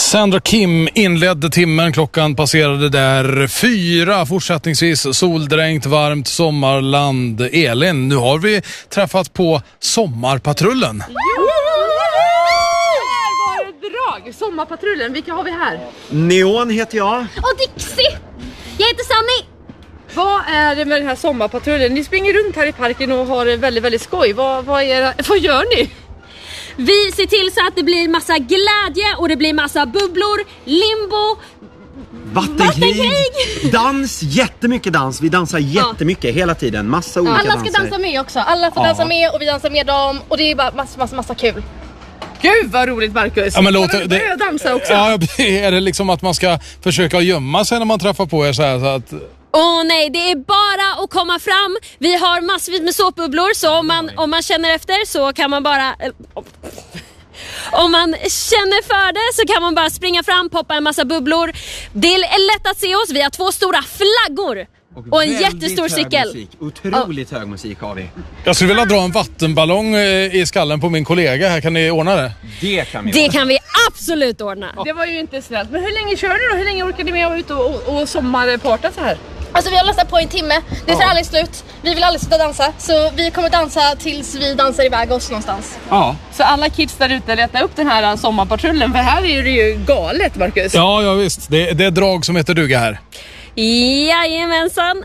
Sandra Kim inledde timmen, klockan passerade där 4, fortsättningsvis soldränkt, varmt sommarland. Elin, nu har vi träffat på Sommarpatrullen. Sommarpatrullen, vilka har vi här? Neon heter jag. Och Dixie, jag heter Sunny. Vad är det med den här sommarpatrullen? Ni springer runt här i parken och har det väldigt, väldigt skoj. Vad gör ni? Vi ser till så att det blir massa glädje och det blir massa bubblor, limbo, vattenkrig, dans, jättemycket dans. Vi dansar jättemycket hela tiden, massa olika danser. Alla ska dansa med också, alla får dansa med och vi dansar med dem. Och det är bara massa kul. Gud vad roligt, Marcus. Ja, men börja dansa också. Ja, är det liksom att man ska försöka gömma sig när man träffar på er så här, så att... Nej, det är bara att komma fram. Vi har massvis med såpbubblor, så om man känner efter så kan man bara... Om man känner för det så kan man bara springa fram, poppa en massa bubblor. Det är lätt att se oss, vi har 2 stora flaggor och en jättestor cykel. Otroligt hög musik har vi. Jag skulle vilja dra en vattenballong i skallen på min kollega här, kan ni ordna det? Det kan vi absolut ordna. Det var ju inte snällt, men hur länge kör ni då? Hur länge orkar ni med att ut och sommarparta så här? Alltså vi har lastat på en timme, det tar aldrig slut. Vi vill aldrig sluta dansa, så vi kommer dansa tills vi dansar iväg oss någonstans. Ja. Så alla kids där ute, letar upp den här sommarpatrullen, för här är det ju galet, Marcus. Ja visst, det är drag som heter duga här. Jajamensan.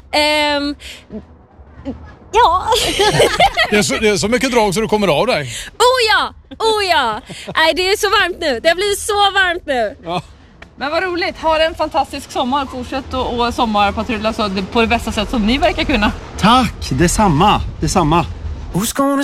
Ja. Det är så mycket drag så du kommer av dig. Oh ja. Nej, det är så varmt nu, det blir så varmt nu. Ja. Men vad roligt, ha en fantastisk sommar. Fortsätt och sommarpatrulla så på det bästa sätt som ni verkar kunna. Tack, detsamma.